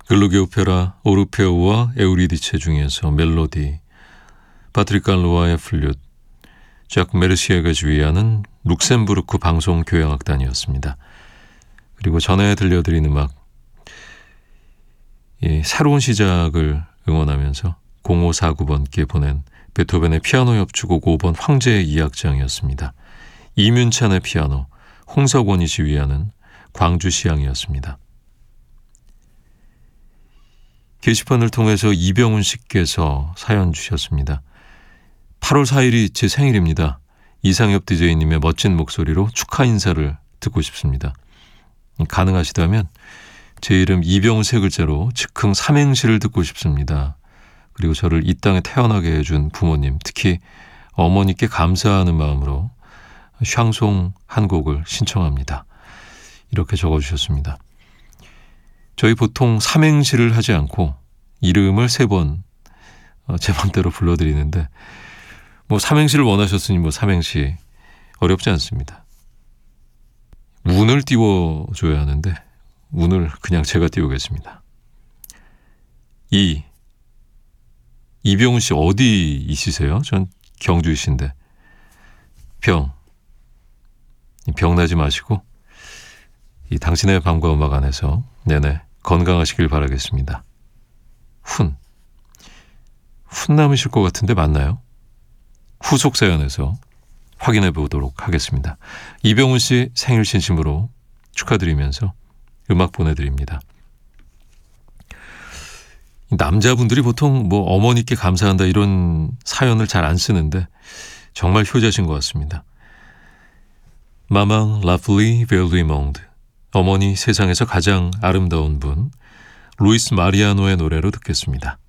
글루게 오페라 오르페우와 에우리디체 중에서 멜로디, 파트릭 갈로아의 플룻, 작 메르시에가 지휘하는 룩셈부르크 방송교향악단이었습니다. 그리고 전에 들려드린 음악, 새로운 시작을 응원하면서 0549번께 보낸 베토벤의 피아노 협주곡 5번 황제의 2악장이었습니다. 이문찬의 피아노, 홍석원이 지휘하는 광주시향이었습니다. 게시판을 통해서 이병훈 씨께서 사연 주셨습니다. 8월 4일이 제 생일입니다. 이상엽 DJ님의 멋진 목소리로 축하 인사를 듣고 싶습니다. 가능하시다면 제 이름 이병훈 세 글자로 즉흥 삼행시를 듣고 싶습니다. 그리고 저를 이 땅에 태어나게 해준 부모님, 특히 어머니께 감사하는 마음으로 샹송 한 곡을 신청합니다. 이렇게 적어주셨습니다. 저희 보통 삼행시를 하지 않고 이름을 3번 제 맘대로 불러드리는데 삼행시를 원하셨으니 삼행시 어렵지 않습니다. 운을 띄워줘야 하는데 운을 그냥 제가 띄우겠습니다. 이병훈 씨 어디 있으세요? 전 경주이신데. 병나지 마시고 이 당신의 밤과 음악 안에서 내내 건강하시길 바라겠습니다. 훈 남으실 것 같은데 맞나요? 후속 사연에서 확인해 보도록 하겠습니다. 이병훈 씨 생일 진심으로 축하드리면서 음악 보내드립니다. 남자분들이 보통 어머니께 감사한다 이런 사연을 잘 안 쓰는데 정말 효자신 것 같습니다. 마망 라플리 벨리몽드, 어머니 세상에서 가장 아름다운 분, 루이스 마리아노의 노래로 듣겠습니다.